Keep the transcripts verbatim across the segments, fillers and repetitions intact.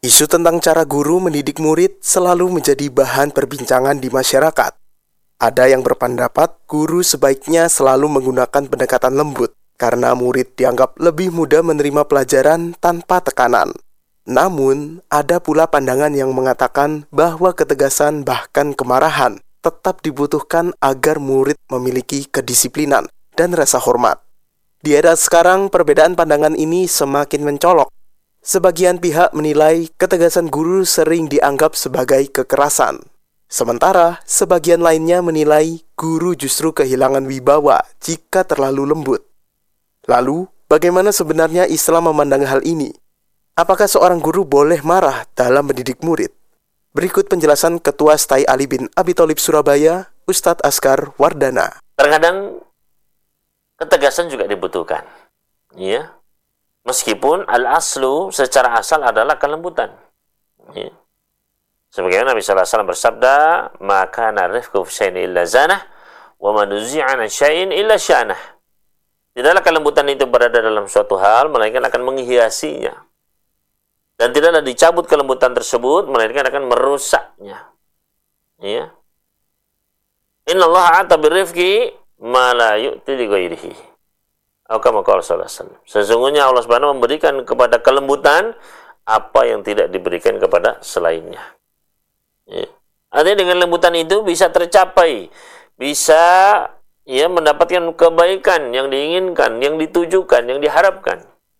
Isu tentang cara guru mendidik murid selalu menjadi bahan perbincangan di masyarakat. Ada yang berpendapat guru sebaiknya selalu menggunakan pendekatan lembut karena murid dianggap lebih mudah menerima pelajaran tanpa tekanan. Namun, ada pula pandangan yang mengatakan bahwa ketegasan bahkan kemarahan tetap dibutuhkan agar murid memiliki kedisiplinan dan rasa hormat. Di era sekarang, perbedaan pandangan ini semakin mencolok. Sebagian pihak menilai ketegasan guru sering dianggap sebagai kekerasan. Sementara, sebagian lainnya menilai guru justru kehilangan wibawa jika terlalu lembut. Lalu, bagaimana sebenarnya Islam memandang hal ini? Apakah seorang guru boleh marah dalam mendidik murid? Berikut penjelasan Ketua S T A I Ali bin Abi Thalib Surabaya, Ustadz Askar Wardana. Terkadang ketegasan juga dibutuhkan, ya. Meskipun al-aslu secara asal adalah kelembutan. Ya. Sebagaimana Nabi sallallahu alaihi wasallam bersabda, "Maka narifku fi syai'in illa zanah, wa man nuzi'a an syai'in illa syanah." Tidaklah kelembutan itu berada dalam suatu hal, melainkan akan menghiasinya. Dan tidaklah dicabut kelembutan tersebut, melainkan akan merusaknya. Ya. Innallaha a'ta birrifqi ma la yu'ti li ghairihi. Sesungguhnya Allah Subhanahu memberikan kepada kelembutan apa yang tidak diberikan kepada selainnya. Ya. Artinya dengan lembutan itu bisa tercapai, bisa ya mendapatkan kebaikan yang diinginkan, yang ditujukan, yang diharapkan.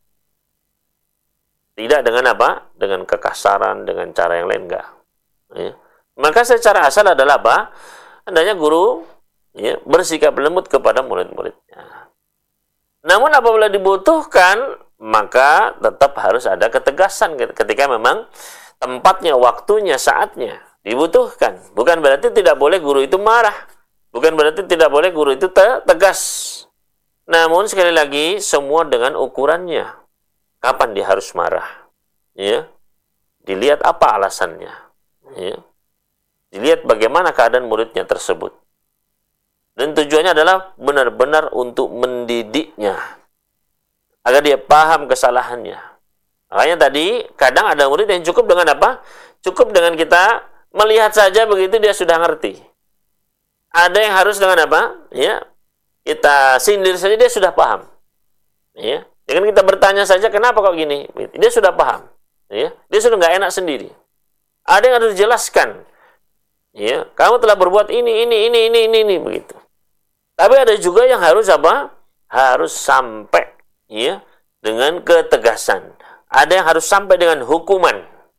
Tidak dengan apa? Dengan kekasaran, dengan cara yang lain enggak. Ya. Maka secara asal adalah apa? Hendaknya guru ya, bersikap lembut kepada murid-muridnya. Namun apabila dibutuhkan, maka tetap harus ada ketegasan ketika memang tempatnya, waktunya, saatnya dibutuhkan. Bukan berarti tidak boleh guru itu marah. Bukan berarti tidak boleh guru itu tegas. Namun sekali lagi, semua dengan ukurannya. Kapan dia harus marah? Ya. Dilihat apa alasannya. Ya. Dilihat bagaimana keadaan muridnya tersebut. Dan tujuannya adalah benar-benar untuk mendidiknya. Agar dia paham kesalahannya. Makanya tadi, kadang ada murid yang cukup dengan apa? Cukup dengan kita melihat saja begitu dia sudah ngerti. Ada yang harus dengan apa? Ya, kita sindir saja dia sudah paham. Ya, dengan kita bertanya saja kenapa kok gini? Dia sudah paham. Ya, dia sudah nggak enak sendiri. Ada yang harus dijelaskan. Ya, kamu telah berbuat ini, ini, ini, ini, ini, ini begitu. Tapi ada juga yang harus apa? Harus sampai ya dengan ketegasan. Ada yang harus sampai dengan hukuman.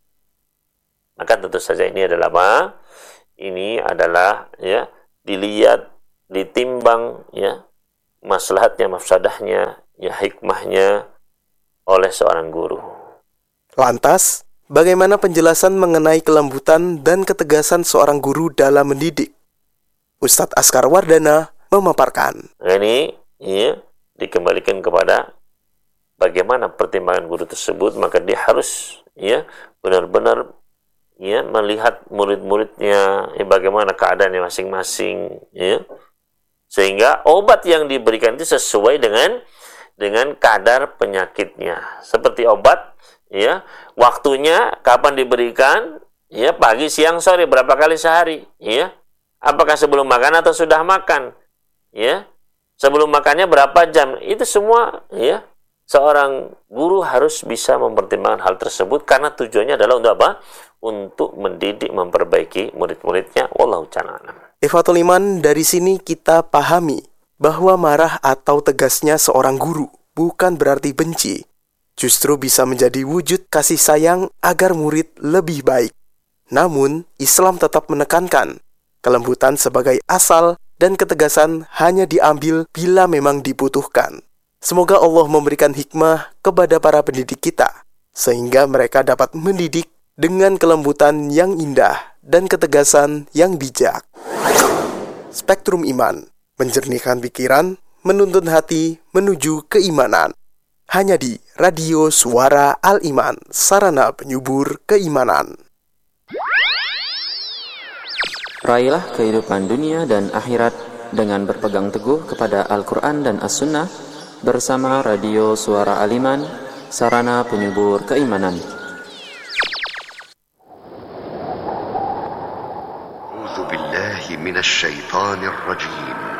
Maka tentu saja ini adalah apa? Ini adalah ya dilihat, ditimbang ya maslahatnya, mafsadahnya, ya hikmahnya oleh seorang guru. Lantas, bagaimana penjelasan mengenai kelembutan dan ketegasan seorang guru dalam mendidik? Ustadz Askar Wardana memaparkan. Nah, ini ya, dikembalikan kepada bagaimana pertimbangan guru tersebut, maka dia harus ya benar-benar ya melihat murid-muridnya, ya, bagaimana keadaannya masing-masing, ya, sehingga obat yang diberikan itu sesuai dengan dengan kadar penyakitnya. Seperti obat, ya, waktunya kapan diberikan, ya, pagi, siang, sore, berapa kali sehari, ya, apakah sebelum makan atau sudah makan. Ya, sebelum makannya berapa jam? Itu semua, ya, seorang guru harus bisa mempertimbangkan hal tersebut karena tujuannya adalah untuk apa? Untuk mendidik, memperbaiki murid-muridnya. Wallahu ta'ala a'lam. Ikhwatul Iman, dari sini kita pahami bahwa marah atau tegasnya seorang guru bukan berarti benci. Justru bisa menjadi wujud kasih sayang agar murid lebih baik. Namun, Islam tetap menekankan kelembutan sebagai asal dan ketegasan hanya diambil bila memang dibutuhkan. Semoga Allah memberikan hikmah kepada para pendidik kita, sehingga mereka dapat mendidik dengan kelembutan yang indah dan ketegasan yang bijak. Spektrum Iman, menjernihkan pikiran, menuntun hati menuju keimanan. Hanya di Radio Suara Al-Iman, sarana penyubur keimanan. Raihlah kehidupan dunia dan akhirat dengan berpegang teguh kepada Al-Quran dan As-Sunnah bersama Radio Suara Al-Iman, sarana penyubur keimanan. أعوذ بالله من الشيطان الرجيم